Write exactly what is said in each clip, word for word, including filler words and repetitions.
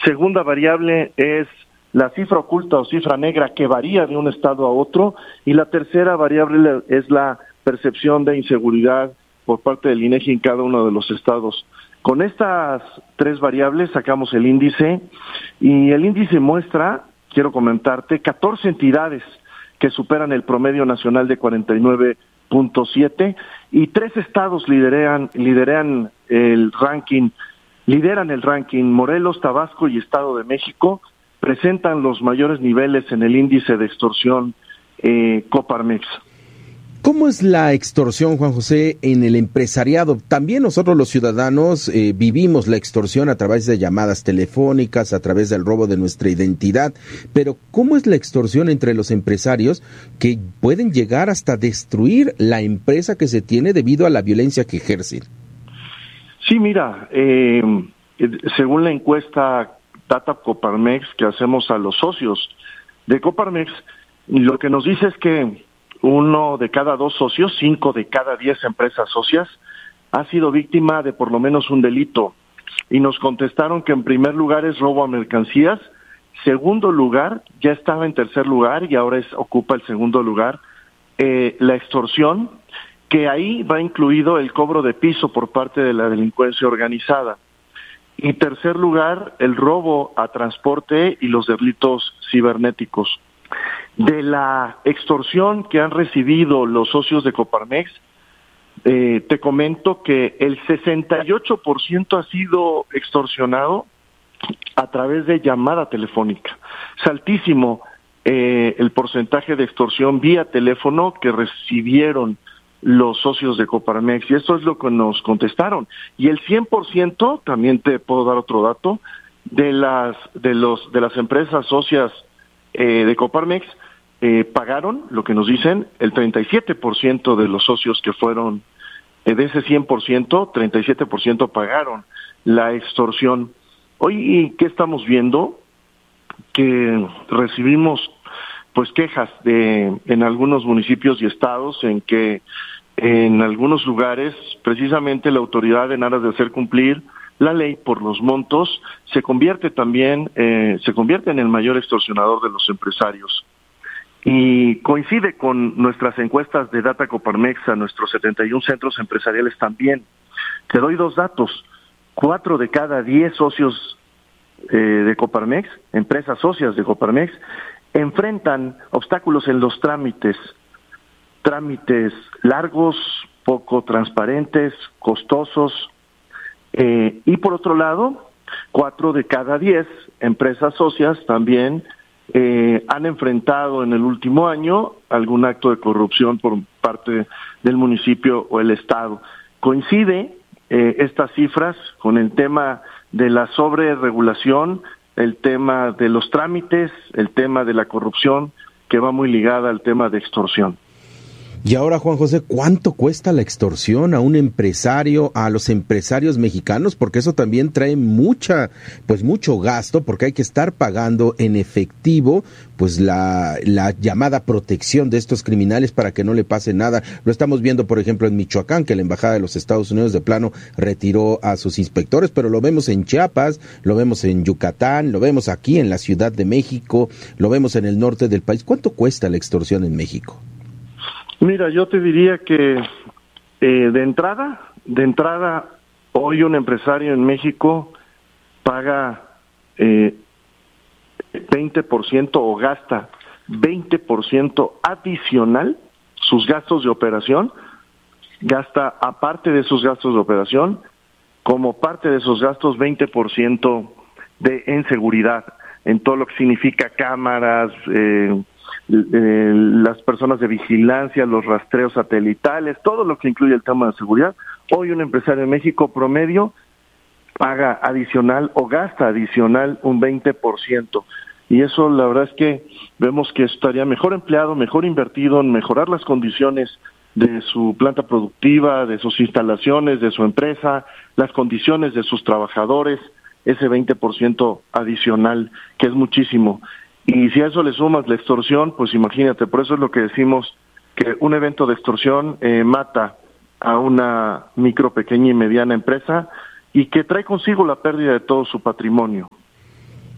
Segunda variable es la cifra oculta o cifra negra que varía de un estado a otro, y la tercera variable es la percepción de inseguridad por parte del INEGI en cada uno de los estados. Con estas tres variables sacamos el índice, y el índice muestra, quiero comentarte, catorce entidades que superan el promedio nacional de cuarenta y nueve punto siete, y tres estados lideran, lideran el ranking, lideran el ranking. Morelos, Tabasco y Estado de México presentan los mayores niveles en el índice de extorsión eh, Coparmex. ¿Cómo es la extorsión, Juan José, en el empresariado? También nosotros los ciudadanos eh, vivimos la extorsión a través de llamadas telefónicas, a través del robo de nuestra identidad, pero ¿cómo es la extorsión entre los empresarios que pueden llegar hasta destruir la empresa que se tiene debido a la violencia que ejercen? Sí, mira, eh, según la encuesta Data Coparmex que hacemos a los socios de Coparmex, lo que nos dice es que uno de cada dos socios, cinco de cada diez empresas socias, ha sido víctima de por lo menos un delito. Y nos contestaron que en primer lugar es robo a mercancías, segundo lugar, ya estaba en tercer lugar y ahora es, ocupa el segundo lugar, eh, la extorsión, que ahí va incluido el cobro de piso por parte de la delincuencia organizada. Y tercer lugar, el robo a transporte y los delitos cibernéticos. De la extorsión que han recibido los socios de Coparmex, eh, te comento que el sesenta y ocho por ciento ha sido extorsionado a través de llamada telefónica. Es altísimo eh, el porcentaje de extorsión vía teléfono que recibieron los socios de Coparmex, y esto es lo que nos contestaron. Y el cien por ciento, también te puedo dar otro dato, de las de los de las empresas socias eh, de Coparmex eh, pagaron, lo que nos dicen, el treinta y siete por ciento de los socios que fueron, eh, de ese cien por ciento, treinta y siete por ciento pagaron la extorsión. Hoy, ¿qué estamos viendo? Que recibimos pues quejas de en algunos municipios y estados en que en algunos lugares precisamente la autoridad, en aras de hacer cumplir la ley por los montos, se convierte también eh, se convierte en el mayor extorsionador de los empresarios. Y coincide con nuestras encuestas de Data Coparmex a nuestros setenta y uno centros empresariales también. Te doy dos datos: cuatro de cada diez socios eh, de Coparmex, empresas socias de Coparmex, enfrentan obstáculos en los trámites, trámites largos, poco transparentes, costosos, eh, y por otro lado, cuatro de cada diez empresas socias también eh, han enfrentado en el último año algún acto de corrupción por parte del municipio o el estado. Coincide eh, estas cifras con el tema de la sobreregulación, el tema de los trámites, el tema de la corrupción, que va muy ligada al tema de extorsión. Y ahora, Juan José, ¿cuánto cuesta la extorsión a un empresario, a los empresarios mexicanos? Porque eso también trae mucha, pues mucho gasto, porque hay que estar pagando en efectivo, pues la, la llamada protección de estos criminales para que no le pase nada. Lo estamos viendo, por ejemplo, en Michoacán, que la Embajada de los Estados Unidos de plano retiró a sus inspectores, pero lo vemos en Chiapas, lo vemos en Yucatán, lo vemos aquí en la Ciudad de México, lo vemos en el norte del país. ¿Cuánto cuesta la extorsión en México? Mira, yo te diría que eh, de entrada, de entrada, hoy un empresario en México paga eh, veinte por ciento o gasta veinte por ciento adicional sus gastos de operación, gasta aparte de sus gastos de operación, como parte de esos gastos veinte por ciento de en seguridad, en todo lo que significa cámaras, eh, Eh, las personas de vigilancia, los rastreos satelitales, todo lo que incluye el tema de seguridad. Hoy un empresario en México promedio paga adicional o gasta adicional un veinte por ciento. Y eso la verdad es que vemos que estaría mejor empleado, mejor invertido en mejorar las condiciones de su planta productiva, de sus instalaciones, de su empresa, las condiciones de sus trabajadores, ese veinte por ciento adicional, que es muchísimo. Y si a eso le sumas la extorsión, pues imagínate, por eso es lo que decimos, que un evento de extorsión eh, mata a una micro, pequeña y mediana empresa y que trae consigo la pérdida de todo su patrimonio.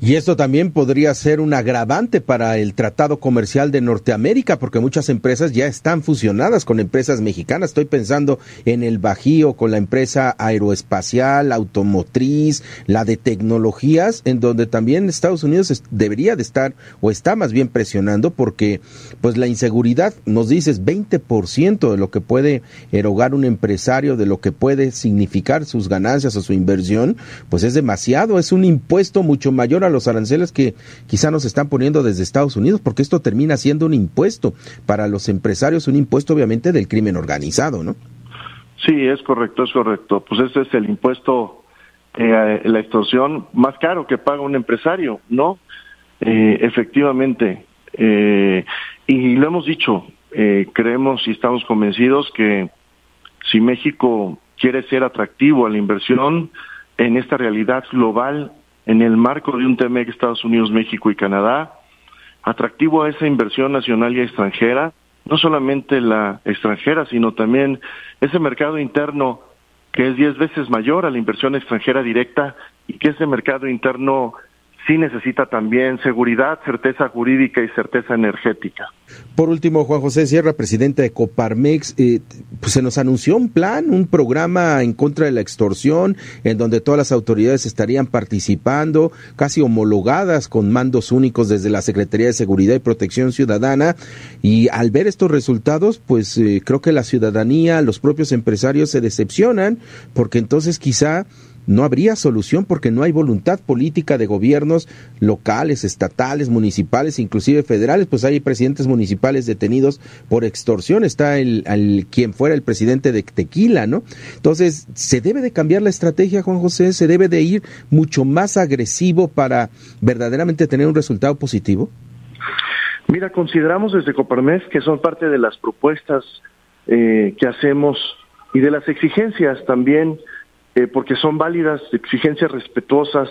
Y esto también podría ser un agravante para el Tratado Comercial de Norteamérica, porque muchas empresas ya están fusionadas con empresas mexicanas. Estoy pensando en el Bajío con la empresa aeroespacial, automotriz, la de tecnologías, en donde también Estados Unidos debería de estar, o está más bien presionando, porque pues la inseguridad, nos dices, veinte por ciento de lo que puede erogar un empresario, de lo que puede significar sus ganancias o su inversión, pues es demasiado, es un impuesto mucho mayor a los aranceles que quizá nos están poniendo desde Estados Unidos, porque esto termina siendo un impuesto para los empresarios, un impuesto obviamente del crimen organizado, ¿no? Sí, es correcto, es correcto. Pues ese es el impuesto, eh, la extorsión más caro que paga un empresario, ¿no? Eh, efectivamente, eh, y lo hemos dicho, eh, creemos y estamos convencidos que si México quiere ser atractivo a la inversión en esta realidad global, en el marco de un T M E C Estados Unidos, México y Canadá, atractivo a esa inversión nacional y extranjera, no solamente la extranjera, sino también ese mercado interno que es diez veces mayor a la inversión extranjera directa, y que ese mercado interno sí necesita también seguridad, certeza jurídica y certeza energética. Por último, Juan José Sierra, presidente de Coparmex, eh, pues se nos anunció un plan, un programa en contra de la extorsión, en donde todas las autoridades estarían participando, casi homologadas con mandos únicos desde la Secretaría de Seguridad y Protección Ciudadana, y al ver estos resultados, pues eh, creo que la ciudadanía, los propios empresarios se decepcionan, porque entonces quizá no habría solución, porque no hay voluntad política de gobiernos locales, estatales, municipales, inclusive federales. Pues hay presidentes municipales detenidos por extorsión. Está el, el quien fuera el presidente de Tequila, ¿no? Entonces, ¿se debe de cambiar la estrategia, Juan José? ¿Se debe de ir mucho más agresivo para verdaderamente tener un resultado positivo? Mira, consideramos desde Coparmex que son parte de las propuestas eh, que hacemos y de las exigencias también, Eh, porque son válidas, exigencias respetuosas,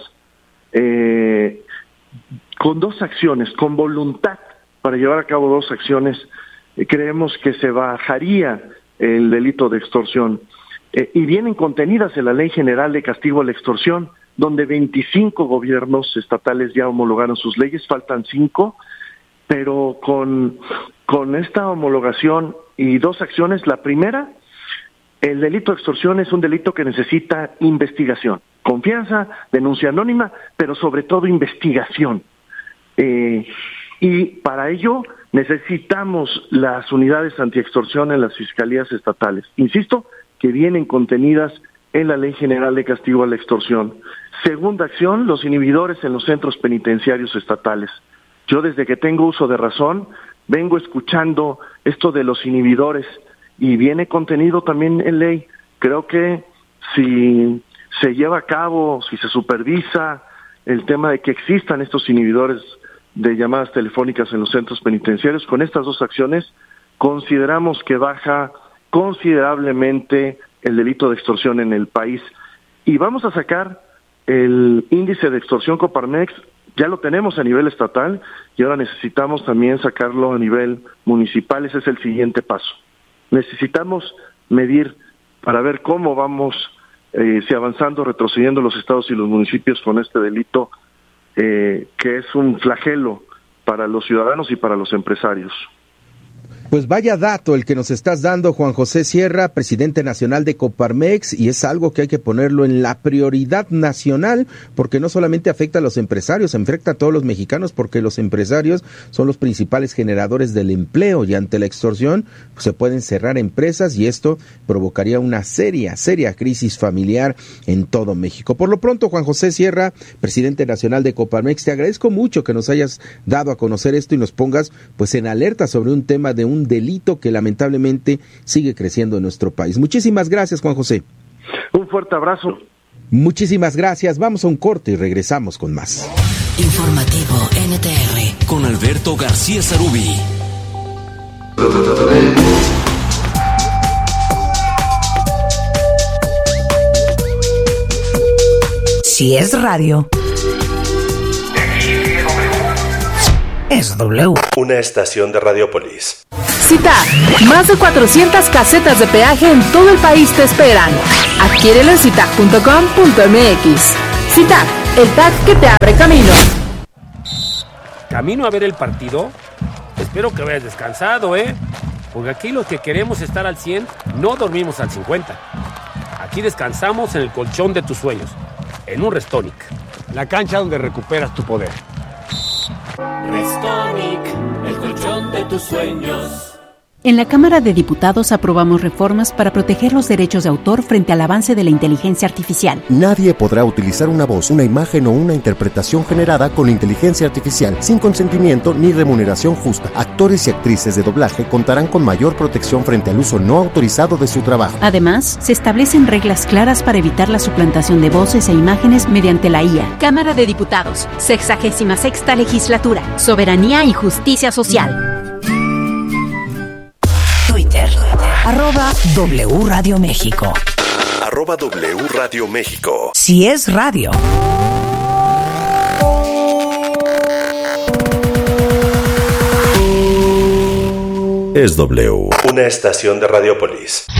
eh, con dos acciones, con voluntad para llevar a cabo dos acciones, eh, creemos que se bajaría el delito de extorsión. Eh, y vienen contenidas en la Ley General de Castigo a la Extorsión, donde veinticinco gobiernos estatales ya homologaron sus leyes, faltan cinco, pero con, con esta homologación y dos acciones, la primera, el delito de extorsión es un delito que necesita investigación, confianza, denuncia anónima, pero sobre todo investigación. Eh, y para ello necesitamos las unidades antiextorsión en las fiscalías estatales. Insisto, que vienen contenidas en la Ley General de Castigo a la Extorsión. Segunda acción, los inhibidores en los centros penitenciarios estatales. Yo desde que tengo uso de razón vengo escuchando esto de los inhibidores, y viene contenido también en ley. Creo que si se lleva a cabo, si se supervisa el tema de que existan estos inhibidores de llamadas telefónicas en los centros penitenciarios, con estas dos acciones consideramos que baja considerablemente el delito de extorsión en el país. Y vamos a sacar el índice de extorsión Coparmex, ya lo tenemos a nivel estatal, y ahora necesitamos también sacarlo a nivel municipal. Ese es el siguiente paso. Necesitamos medir para ver cómo vamos, eh, si avanzando, retrocediendo los estados y los municipios con este delito, eh, que es un flagelo para los ciudadanos y para los empresarios. Pues vaya dato el que nos estás dando, Juan José Sierra, presidente nacional de Coparmex, y es algo que hay que ponerlo en la prioridad nacional, porque no solamente afecta a los empresarios, afecta a todos los mexicanos, porque los empresarios son los principales generadores del empleo, y ante la extorsión pues, se pueden cerrar empresas, y esto provocaría una seria, seria crisis familiar en todo México. Por lo pronto, Juan José Sierra, presidente nacional de Coparmex, te agradezco mucho que nos hayas dado a conocer esto y nos pongas pues en alerta sobre un tema de un delito que lamentablemente sigue creciendo en nuestro país. Muchísimas gracias, Juan José. Un fuerte abrazo. Muchísimas gracias. Vamos a un corte y regresamos con más. Informativo N T R con Alberto García Zarubi. Si es radio, es W. Una estación de Radiopolis. CITAC, más de cuatrocientas casetas de peaje en todo el país te esperan. Adquiérelo en citac punto com punto m x. CITAC, el T A C que te abre camino. camino a ver el partido, espero que vayas descansado, ¿eh? Porque aquí los que queremos estar al cien, no dormimos al cincuenta. Aquí descansamos en el colchón de tus sueños, en un Restonic. La cancha donde recuperas tu poder. Restonic, el colchón de tus sueños. En la Cámara de Diputados aprobamos reformas para proteger los derechos de autor frente al avance de la inteligencia artificial. Nadie podrá utilizar una voz, una imagen o una interpretación generada con inteligencia artificial sin consentimiento ni remuneración justa. Actores y actrices de doblaje contarán con mayor protección frente al uso no autorizado de su trabajo. Además, se establecen reglas claras para evitar la suplantación de voces e imágenes mediante la I A. Cámara de Diputados, sexagésima sexta legislatura, soberanía y justicia social. Twitter, arroba W Radio México. Arroba W Radio México. Si es radio. Es W. Una estación de Radiopolis.